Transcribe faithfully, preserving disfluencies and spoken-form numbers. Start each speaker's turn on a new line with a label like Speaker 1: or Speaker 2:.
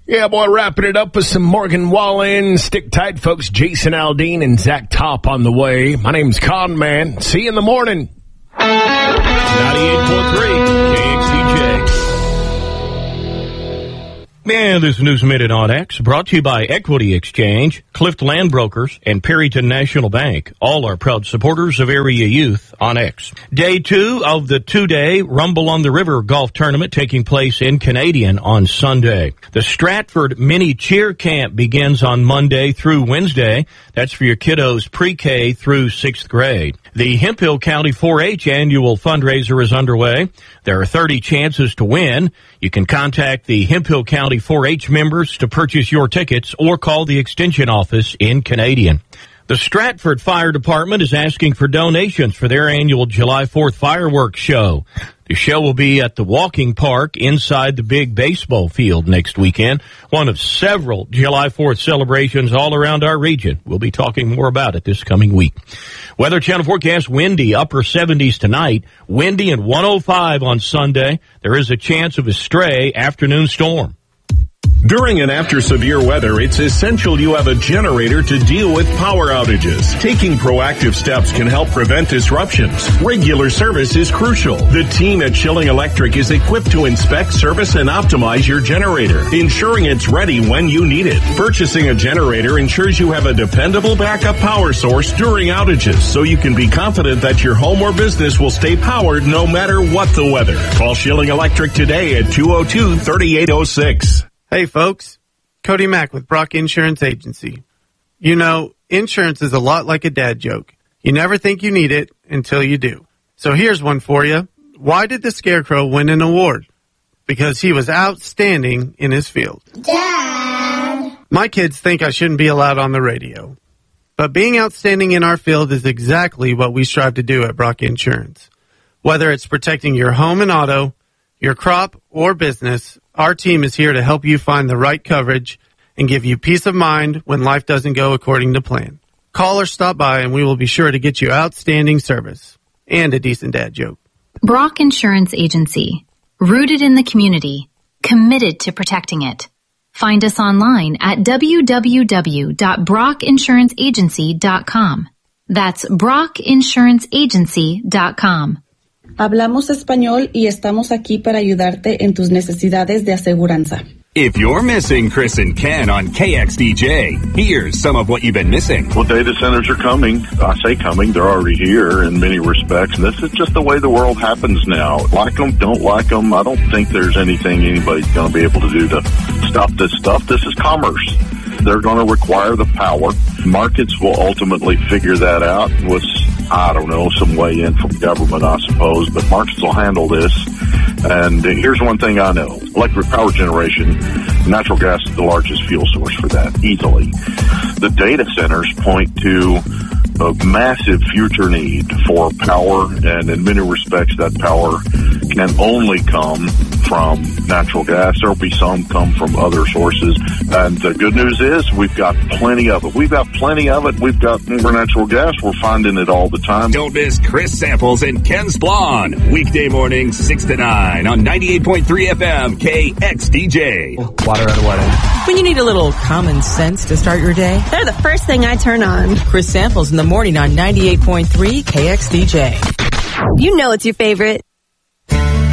Speaker 1: Yeah, boy, wrapping it up with some Morgan Wallen. Stick tight, folks. Jason Aldean and Zach Top on the way. My name's Con Man. See you in the morning. ninety-eight point three K X D J.
Speaker 2: And this News Minute on X brought to you by Equity Exchange, Clift Land Brokers, and Perryton National Bank. All are proud supporters of area youth on X. Day two of the two-day Rumble on the River golf tournament taking place in Canadian on Sunday. The Stratford Mini Cheer Camp begins on Monday through Wednesday. That's for your kiddos pre-K through sixth grade. The Hemphill County four H annual fundraiser is underway. There are thirty chances to win. You can contact the Hemphill County four H members to purchase your tickets or call the extension office in Canadian. The Stratford Fire Department is asking for donations for their annual July fourth fireworks show. The show will be at the walking park inside the big baseball field next weekend, one of several July fourth celebrations all around our region. We'll be talking more about it this coming week. Weather Channel forecast, windy, upper seventies tonight, windy and one oh five on Sunday. There is a chance of a stray afternoon storm.
Speaker 3: During and after severe weather, it's essential you have a generator to deal with power outages. Taking proactive steps can help prevent disruptions. Regular service is crucial. The team at Schilling Electric is equipped to inspect, service, and optimize your generator, ensuring it's ready when you need it. Purchasing a generator ensures you have a dependable backup power source during outages, so you can be confident that your home or business will stay powered no matter what the weather. Call Schilling Electric today at two oh two, three eight oh six.
Speaker 4: Hey folks, Cody Mack with Brock Insurance Agency. You know, insurance is a lot like a dad joke. You never think you need it until you do. So here's one for you. Why did the Scarecrow win an award? Because he was outstanding in his field. Dad! My kids think I shouldn't be allowed on the radio. But being outstanding in our field is exactly what we strive to do at Brock Insurance. Whether it's protecting your home and auto, your crop, or business, our team is here to help you find the right coverage and give you peace of mind when life doesn't go according to plan. Call or stop by and we will be sure to get you outstanding service and a decent dad joke.
Speaker 5: Brock Insurance Agency. Rooted in the community. Committed to protecting it. Find us online at w w w dot brock insurance agency dot com. That's brock insurance agency dot com.
Speaker 6: Hablamos español y estamos aquí para ayudarte en tus necesidades de aseguranza.
Speaker 7: If you're missing Chris and Ken on K X D J, here's some of what you've been missing.
Speaker 8: Well, data centers are coming. I say coming. They're already here in many respects. And this is just the way the world happens now. Like them, don't like them. I don't think there's anything anybody's going to be able to do to stop this stuff. This is commerce. They're going to require the power. Markets will ultimately figure that out with, I don't know, some way in from government, I suppose. But markets will handle this. And here's one thing I know. Electric power generation, natural gas is the largest fuel source for that, easily. The data centers point to a massive future need for power, and in many respects, that power can only come from natural gas. There will be some come from other sources. And the good news is we've got plenty of it. We've got plenty of it. We've got more natural gas. We're finding it all the time.
Speaker 7: Don't miss Chris Samples and Ken Splon. Weekday mornings, six to nine on ninety-eight point three F M K X D J.
Speaker 9: Water at a wedding.
Speaker 10: When you need a little common sense to start your day,
Speaker 11: they're the first thing I turn on.
Speaker 10: Chris Samples in the morning on ninety-eight point three K X D J.
Speaker 11: You know it's your favorite.